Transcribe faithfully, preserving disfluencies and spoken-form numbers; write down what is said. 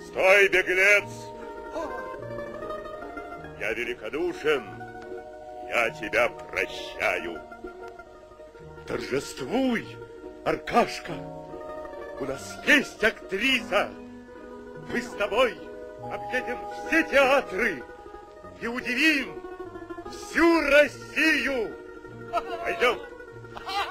Стой, беглец! Я великодушен, я тебя прощаю. Торжествуй, Аркашка! У нас есть актриса! Мы с тобой объедем все театры и удивим всю Россию! Пойдем!